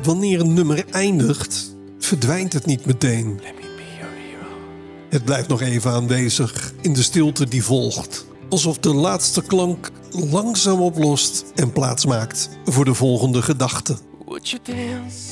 wanneer een nummer eindigt, verdwijnt het niet meteen. Het blijft nog even aanwezig in de stilte die volgt. Alsof de laatste klank langzaam oplost en plaatsmaakt voor de volgende gedachte.